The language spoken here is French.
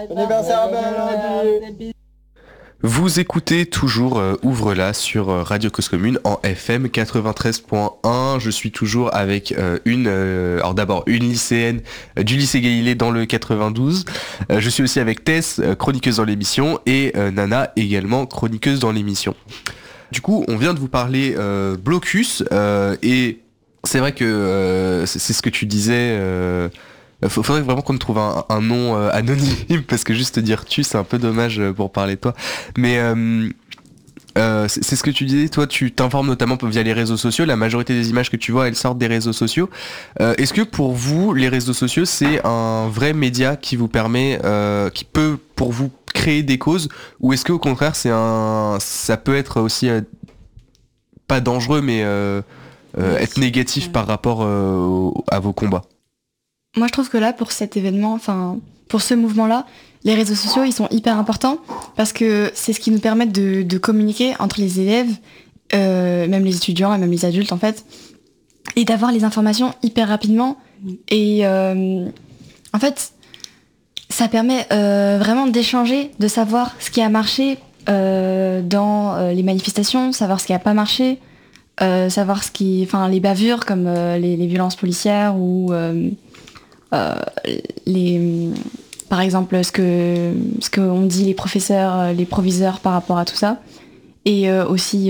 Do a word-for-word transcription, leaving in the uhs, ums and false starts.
Anniversaire Mélodie. Vous écoutez toujours euh, Ouvre-la sur euh, Radio Cause Commune en F M quatre-vingt-treize point un. Je suis toujours avec euh, une, euh, alors d'abord une lycéenne euh, du lycée Galilée dans le quatre-vingt-douze. Euh, je suis aussi avec Tess, euh, chroniqueuse dans l'émission, et euh, Nana, également chroniqueuse dans l'émission. Du coup, on vient de vous parler euh, blocus, euh, et c'est vrai que euh, c'est, c'est ce que tu disais... Euh, Faut- Faudrait vraiment qu'on te trouve un, un nom euh, anonyme, parce que juste dire tu, c'est un peu dommage euh, pour parler de toi. Mais euh, euh, c'est, c'est ce que tu disais, toi tu t'informes notamment via les réseaux sociaux, la majorité des images que tu vois elles sortent des réseaux sociaux. Euh, est-ce que pour vous les réseaux sociaux c'est un vrai média qui vous permet, euh, qui peut pour vous créer des causes, ou est-ce que au contraire c'est un, ça peut être aussi euh, pas dangereux mais euh, euh, être négatif par rapport euh, au- à vos combats? Moi, je trouve que là, pour cet événement, enfin, pour ce mouvement-là, les réseaux sociaux, ils sont hyper importants parce que c'est ce qui nous permet de, de communiquer entre les élèves, euh, même les étudiants et même les adultes, en fait, et d'avoir les informations hyper rapidement. Et euh, en fait, ça permet euh, vraiment d'échanger, de savoir ce qui a marché euh, dans euh, les manifestations, savoir ce qui n'a pas marché, euh, savoir ce qui, enfin, les bavures comme euh, les, les violences policières ou euh, Euh, les, par exemple, ce que ce qu'ont dit les professeurs, les proviseurs par rapport à tout ça, et euh, aussi